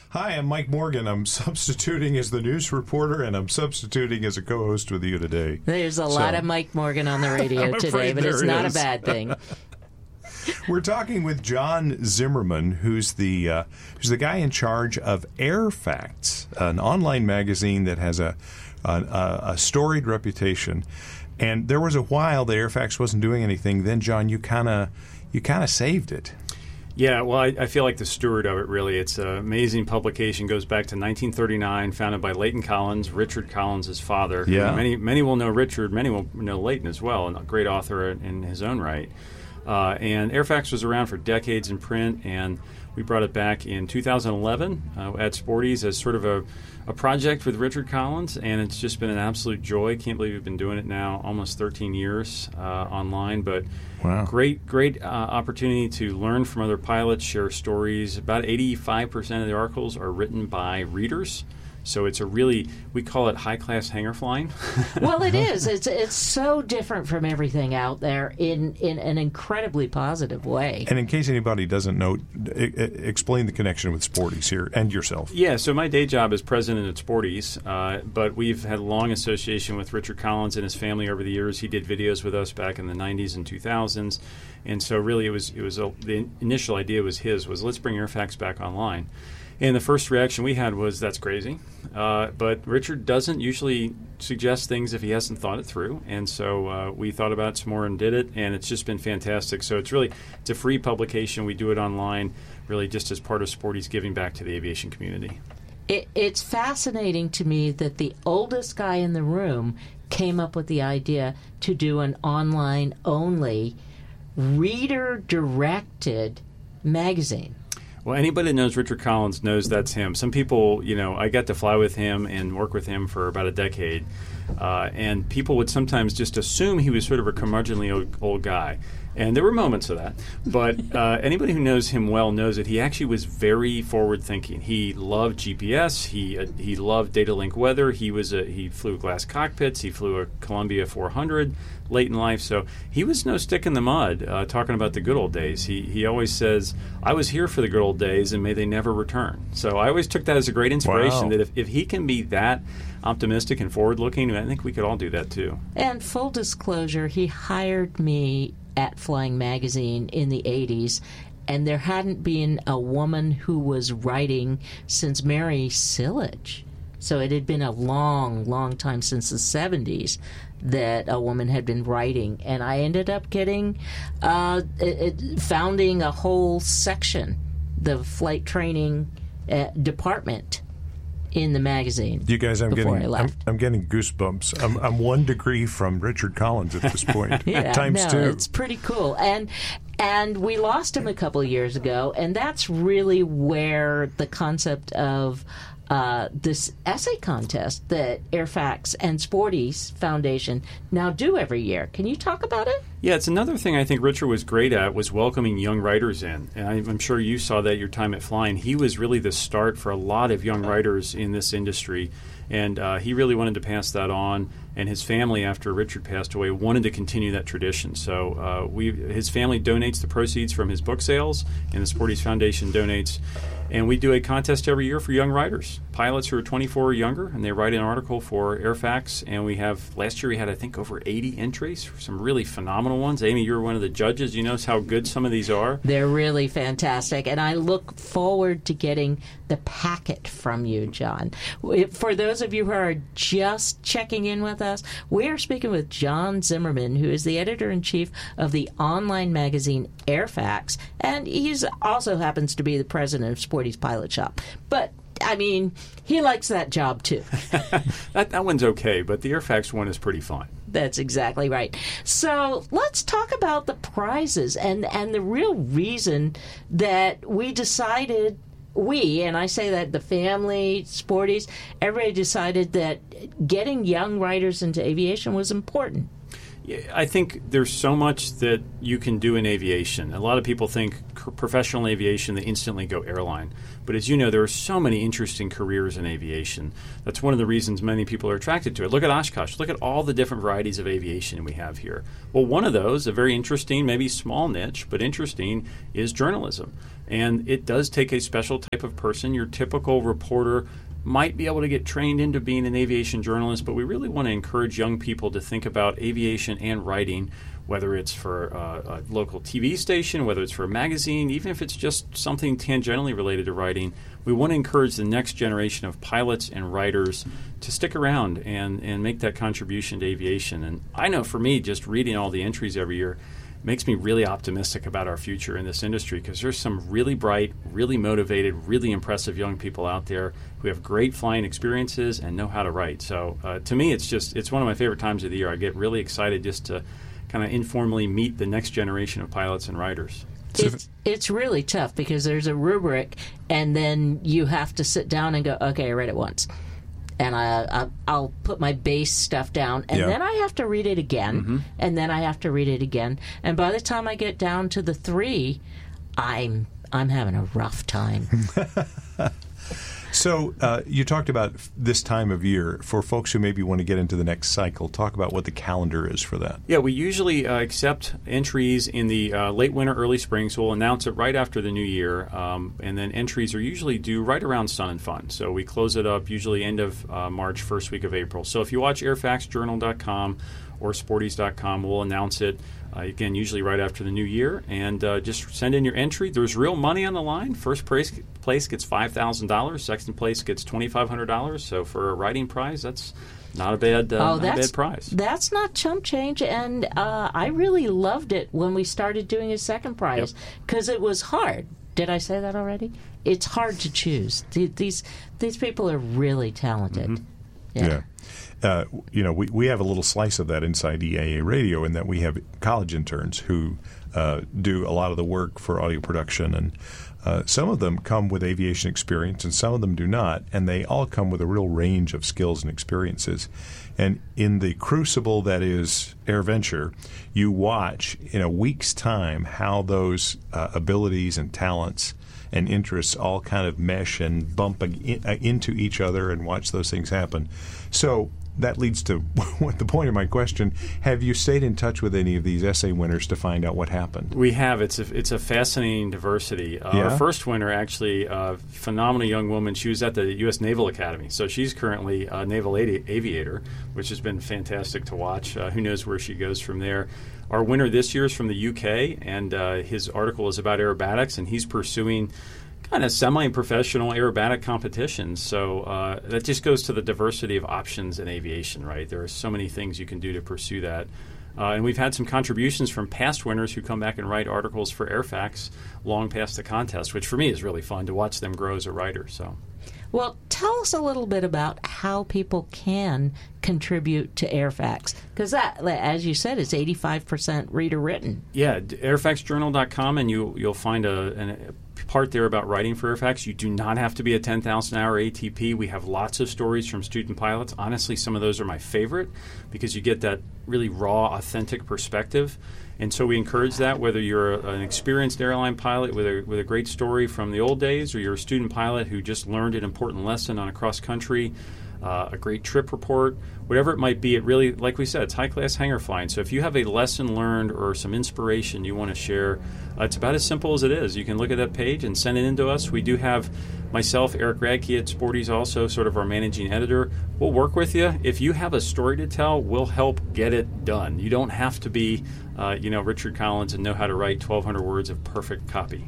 Hi, I'm Mike Morgan. I'm substituting as the news reporter, and I'm substituting as a co-host with you today. There's a lot of Mike Morgan on the radio today, but it's not a bad thing. We're talking with John Zimmerman, who's the guy in charge of Airfacts, an online magazine that has a storied reputation. And there was a while that Airfacts wasn't doing anything. Then, John, you kind of saved it. Yeah, well, I feel like the steward of it, really. It's an amazing publication. Goes back to 1939, founded by Leighton Collins, Richard Collins' father. Yeah. Many will know Richard. Many will know Leighton as well, and a great author in his own right. And Airfacts was around for decades in print, and we brought it back in 2011 at Sporties as sort of a project with Richard Collins, and it's just been an absolute joy. Can't believe we've been doing it now almost 13 years online, but wow. Great opportunity to learn from other pilots, share stories. About 85% of the articles are written by readers. So it's we call it high-class hangar flying. Well, it is. It's so different from everything out there in an incredibly positive way. And in case anybody doesn't know, explain the connection with Sporties here and yourself. Yeah, so my day job is president at Sporties, but we've had a long association with Richard Collins and his family over the years. He did videos with us back in the 90s and 2000s. And so really the initial idea was let's bring Airfacts back online. And the first reaction we had was, that's crazy. But Richard doesn't usually suggest things if he hasn't thought it through. And so we thought about it some more and did it, and it's just been fantastic. So it's a free publication. We do it online, really just as part of Sporties giving back to the aviation community. It's fascinating to me that the oldest guy in the room came up with the idea to do an online-only, reader-directed magazine. Well, anybody that knows Richard Collins knows that's him. Some people, I got to fly with him and work with him for about a decade, and people would sometimes just assume he was sort of a curmudgeonly old guy. And there were moments of that. But anybody who knows him well knows that he actually was very forward-thinking. He loved GPS. He loved data link weather. He flew glass cockpits. He flew a Columbia 400 late in life. So he was no stick in the mud talking about the good old days. He always says, I was here for the good old days, and may they never return. So I always took that as a great inspiration. Wow. That if he can be that optimistic and forward-looking, I think we could all do that too. And full disclosure, he hired me at Flying Magazine in the 80s, and there hadn't been a woman who was writing since Mary Sillage. So it had been a long, long time since the 70s that a woman had been writing, and I ended up founding a whole section, the flight training department in the magazine. You guys, I'm getting goosebumps. I'm 1 degree from Richard Collins at this point. Yeah, times two. It's pretty cool. And we lost him a couple of years ago, and that's really where the concept of this essay contest that Airfacts and Sporties Foundation now do every year. Can you talk about it? Yeah, it's another thing I think Richard was great at was welcoming young writers in. And I'm sure you saw that your time at Flying. He was really the start for a lot of young writers in this industry. And he really wanted to pass that on. And his family, after Richard passed away, wanted to continue that tradition. So his family donates the proceeds from his book sales, and the Sporties Foundation donates. And we do a contest every year for young writers, pilots who are 24 or younger, and they write an article for Airfacts. And last year we had, I think, over 80 entries, some really phenomenal ones. Amy, you're one of the judges. You know how good some of these are. They're really fantastic. And I look forward to getting the packet from you, John. For those of you who are just checking in with us, we are speaking with John Zimmerman, who is the editor-in-chief of the online magazine Airfacts, and he also happens to be the president of Sporties Pilot Shop. But, I mean, he likes that job, too. That one's okay, but the Airfacts one is pretty fun. That's exactly right. So let's talk about the prizes and the real reason that we decided, and I say that the family, Sporties, everybody decided that getting young writers into aviation was important. I think there's so much that you can do in aviation. A lot of people think professional aviation, they instantly go airline. But as you know, there are so many interesting careers in aviation. That's one of the reasons many people are attracted to it. Look at Oshkosh. Look at all the different varieties of aviation we have here. Well, one of those, a very interesting, maybe small niche, but interesting, is journalism. And it does take a special type of person. Your typical reporter might be able to get trained into being an aviation journalist, but we really want to encourage young people to think about aviation and writing, whether it's for a local TV station, whether it's for a magazine, even if it's just something tangentially related to writing. We want to encourage the next generation of pilots and writers to stick around and make that contribution to aviation. And I know for me, just reading all the entries every year makes me really optimistic about our future in this industry, because there's some really bright, really motivated, really impressive young people out there who have great flying experiences and know how to write. So to me, it's one of my favorite times of the year. I get really excited just to kind of informally meet the next generation of pilots and writers. It's really tough because there's a rubric, and then you have to sit down and go, okay, I read it once. And I'll put my base stuff down, and then I have to read it again, and then I have to read it again. And by the time I get down to the 3, I'm having a rough time. So you talked about this time of year. For folks who maybe want to get into the next cycle, talk about what the calendar is for that. Yeah, we usually accept entries in the late winter, early spring, so we'll announce it right after the new year. And then entries are usually due right around Sun and Fun. So we close it up usually end of March, first week of April. So if you watch airfaxjournal.com or sporties.com, we'll announce it. Again, usually right after the new year, and just send in your entry. There's real money on the line. First place gets $5,000. Second place gets $2,500. So for a writing prize, that's not a bad prize. That's not chump change, and I really loved it when we started doing a second prize because it was hard. Did I say that already? It's hard to choose. These people are really talented. Yeah. We have a little slice of that inside EAA Radio in that we have college interns who do a lot of the work for audio production, and some of them come with aviation experience and some of them do not, and they all come with a real range of skills and experiences. And in the crucible that is AirVenture, you watch in a week's time how those abilities and talents and interests all kind of mesh and bump into each other, and watch those things happen. So that leads to the point of my question. Have you stayed in touch with any of these essay winners to find out what happened? We have. It's a fascinating diversity. Our first winner, actually, a phenomenal young woman. She was at the U.S. Naval Academy. So she's currently a naval aviator, which has been fantastic to watch. Who knows where she goes from there. Our winner this year is from the UK, and his article is about aerobatics, and he's pursuing kind of semi-professional aerobatic competitions. So that just goes to the diversity of options in aviation, right? There are so many things you can do to pursue that. And we've had some contributions from past winners who come back and write articles for Airfax long past the contest, which for me is really fun to watch them grow as a writer. So, well, tell us a little bit about how people can contribute to Airfax, because that, as you said, is 85% reader written. Yeah, airfaxjournal.com, and you'll find a part there about writing for Airfax. You do not have to be a 10,000-hour ATP. We have lots of stories from student pilots. Honestly, some of those are my favorite because you get that really raw, authentic perspective. And so we encourage that, whether you're an experienced airline pilot with a great story from the old days, or you're a student pilot who just learned an important lesson on a cross-country, a great trip report, whatever it might be. It really, like we said, it's high-class hangar flying. So if you have a lesson learned or some inspiration you want to share, it's about as simple as it is. You can look at that page and send it in to us. We do have myself, Eric Radke at Sporties, also sort of our managing editor. We'll work with you. If you have a story to tell, we'll help get it done. You don't have to be, Richard Collins and know how to write 1,200 words of perfect copy.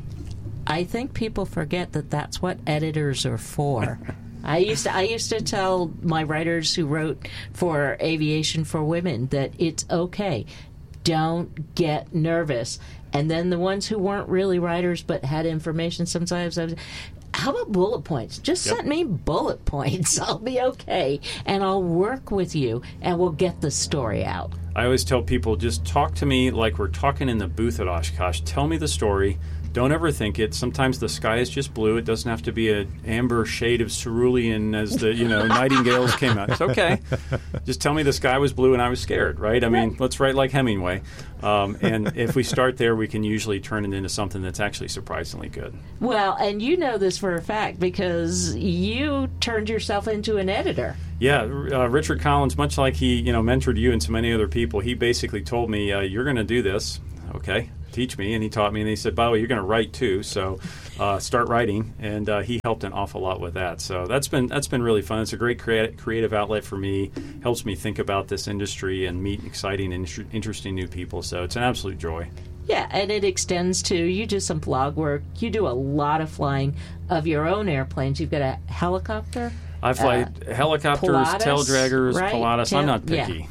I think people forget that that's what editors are for. I used to tell my writers who wrote for Aviation for Women that it's okay. Don't get nervous. And then the ones who weren't really writers but had information, sometimes I was, how about bullet points? Just send me bullet points. I'll be okay. And I'll work with you, and we'll get the story out. I always tell people, just talk to me like we're talking in the booth at Oshkosh. Tell me the story. don't overthink it. Sometimes the sky is just blue. It doesn't have to be an amber shade of cerulean as the nightingales came out. It's okay. Just tell me the sky was blue and I was scared, right? I mean, let's write like Hemingway. And if we start there, we can usually turn it into something that's actually surprisingly good. Well, and you know this for a fact because you turned yourself into an editor. Yeah, Richard Collins, much like he mentored you and so many other people, he basically told me, you're going to do this. Okay, teach me. And he taught me, and he said, by the way, you're going to write too, so start writing. And he helped an awful lot with that. So that's been really fun. It's a great creative outlet for me. Helps me think about this industry and meet exciting and interesting new people. So it's an absolute joy. Yeah, and it extends to, you do some blog work. You do a lot of flying of your own airplanes. You've got a helicopter. I fly helicopters, Pilatus, tail draggers, right? Pilatus. I'm not picky.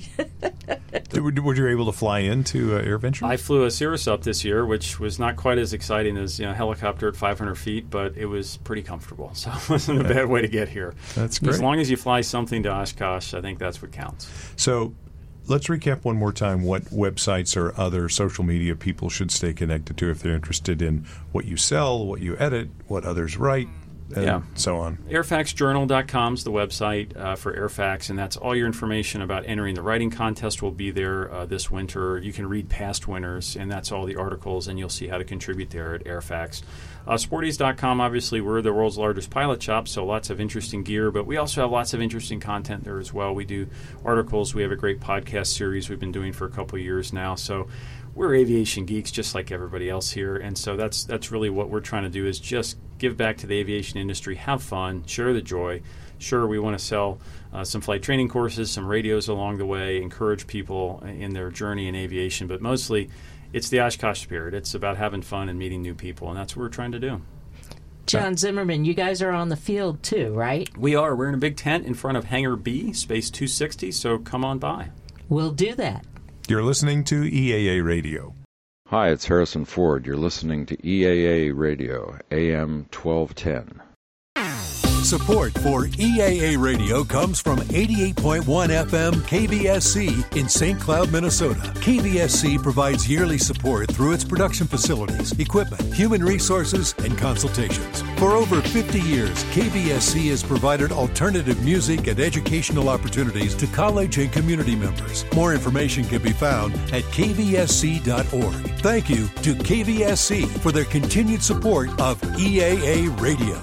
Yeah. Were you able to fly into AirVenture? I flew a Cirrus up this year, which was not quite as exciting as a helicopter at 500 feet, but it was pretty comfortable. So it wasn't a bad way to get here. That's great. As long as you fly something to Oshkosh, I think that's what counts. So let's recap one more time what websites or other social media people should stay connected to if they're interested in what you sell, what you edit, what others write, and so on. AirfaxJournal.com is the website for Airfax, and that's all your information about entering the writing contest will be there this winter. You can read past winners, and that's all the articles, and you'll see how to contribute there at Airfax. Sporties.com, obviously, we're the world's largest pilot shop, so lots of interesting gear, but we also have lots of interesting content there as well. We do articles. We have a great podcast series we've been doing for a couple of years now, so we're aviation geeks just like everybody else here, and so that's really what we're trying to do is just give back to the aviation industry, have fun, share the joy. Sure, we want to sell some flight training courses, some radios along the way, encourage people in their journey in aviation, but mostly it's the Oshkosh spirit. It's about having fun and meeting new people, and that's what we're trying to do. John Zimmerman, you guys are on the field too, right? We are. We're in a big tent in front of Hangar B, Space 260, so come on by. We'll do that. You're listening to EAA Radio. Hi, it's Harrison Ford. You're listening to EAA Radio, AM 1210. Support for EAA Radio comes from 88.1 FM KVSC in St. Cloud, Minnesota. KVSC provides yearly support through its production facilities, equipment, human resources, and consultations. For over 50 years, KVSC has provided alternative music and educational opportunities to college and community members. More information can be found at kvsc.org. Thank you to KVSC for their continued support of EAA Radio.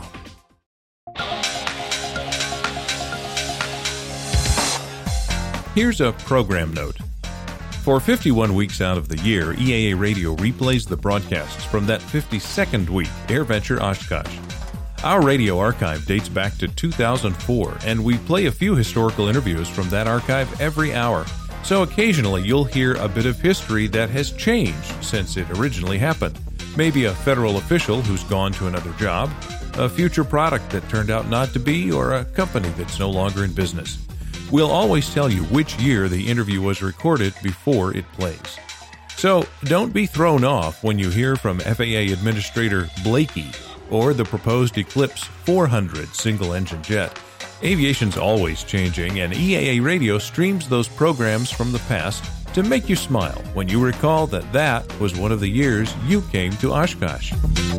Here's a program note. For 51 weeks out of the year, EAA Radio replays the broadcasts from that 52nd week, AirVenture Oshkosh. Our radio archive dates back to 2004, and we play a few historical interviews from that archive every hour. So occasionally you'll hear a bit of history that has changed since it originally happened. Maybe a federal official who's gone to another job, a future product that turned out not to be, or a company that's no longer in business. We'll always tell you which year the interview was recorded before it plays. So don't be thrown off when you hear from FAA Administrator Blakey or the proposed Eclipse 400 single-engine jet. Aviation's always changing, and EAA Radio streams those programs from the past to make you smile when you recall that was one of the years you came to Oshkosh.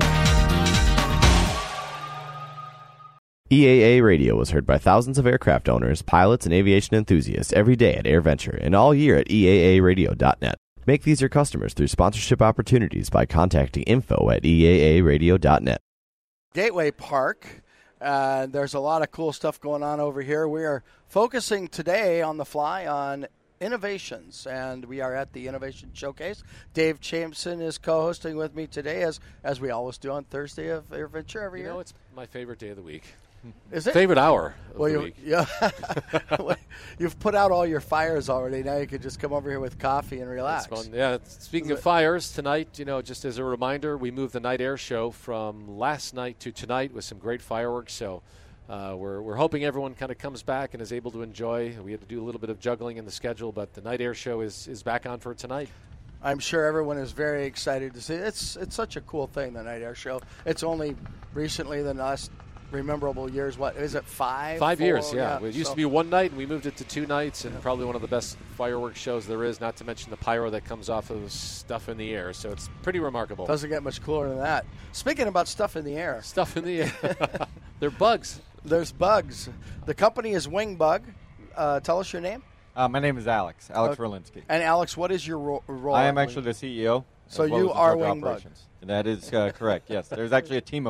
EAA Radio was heard by thousands of aircraft owners, pilots, and aviation enthusiasts every day at AirVenture and all year at EAAradio.net. Make these your customers through sponsorship opportunities by contacting info@EAAradio.net. Gateway Park. There's a lot of cool stuff going on over here. We are focusing today on the fly on innovations, and we are at the Innovation Showcase. Dave Jameson is co-hosting with me today, as we always do on Thursday of AirVenture every year. You know, it's my favorite day of the week. Is it? Favorite hour of the week. Yeah. You've put out all your fires already. Now you can just come over here with coffee and relax. It's fun. Yeah. Speaking of fires, tonight, just as a reminder, we moved the night air show from last night to tonight with some great fireworks. So we're hoping everyone kind of comes back and is able to enjoy. We had to do a little bit of juggling in the schedule, but the night air show is back on for tonight. I'm sure everyone is very excited to see it. It's such a cool thing, the night air show. It's only recently, the last memorable years. What is it? 5? 5 years, 4? yeah. It used to be one night, and we moved it to 2 nights, and probably one of the best fireworks shows there is, not to mention the pyro that comes off of stuff in the air. So it's pretty remarkable. Doesn't get much cooler than that. Speaking about stuff in the air. Stuff in the air. They're bugs. There's bugs. The company is Wing Bug. Tell us your name. My name is Alex Verlinsky. And Alex, what is your role? I am actually the CEO. So as well you as the are drug Wing Bug. operations. That is correct, yes. There's actually a team of